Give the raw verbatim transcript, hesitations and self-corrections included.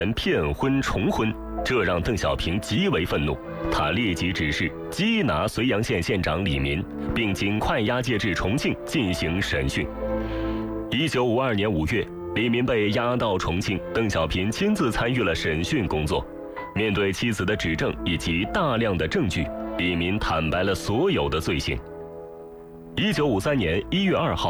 人骗婚重婚，这让邓小平极为愤怒。他立即指示缉拿绥阳县县长李民，并尽快押解至重庆进行审讯。一九五二年五月，李民被押到重庆，邓小平亲自参与了审讯工作。面对妻子的指证以及大量的证据，李民坦白了所有的罪行。一九五三年一月二号。